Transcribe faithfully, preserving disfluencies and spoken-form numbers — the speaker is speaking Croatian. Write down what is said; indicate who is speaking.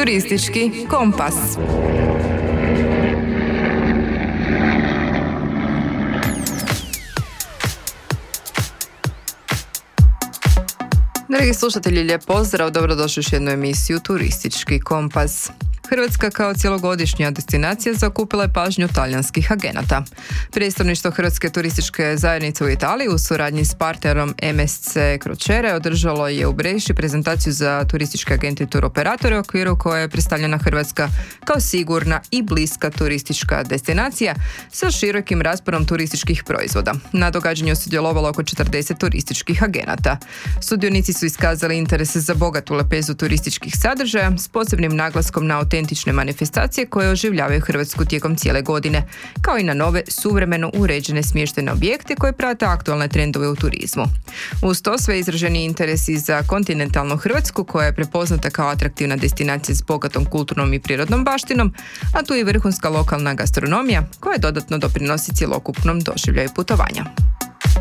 Speaker 1: Turistički kompas. Dragi slušatelji, lijep pozdrav, dobrodošli u još jednu emisiju Turistički kompas. Hrvatska kao cjelogodišnja destinacija zakupila je pažnju talijanskih agenata. Predstavništvo Hrvatske turističke zajednice u Italiji u suradnji s partnerom M S C Crociere održalo je u Breši prezentaciju za turističke agente i turoperatore u okviru koje je predstavljena Hrvatska kao sigurna i bliska turistička destinacija sa širokim rasporom turističkih proizvoda. Na događanju sudjelovalo oko četrdeset turističkih agenata. Sudionici su iskazali interese za bogatu lepezu turističkih sadržaja s posebnim naglaskom na autentične manifestacije koje oživljavaju Hrvatsku tijekom cijele godine, kao i na nove, suvremeno uređene smještajne objekte koje prate aktualne trendove u turizmu. Uz to sve izraženi interesi za kontinentalnu Hrvatsku koja je prepoznata kao atraktivna destinacija s bogatom kulturnom i prirodnom baštinom, a tu i vrhunska lokalna gastronomija koja dodatno doprinosi cjelokupnom doživljaju putovanja.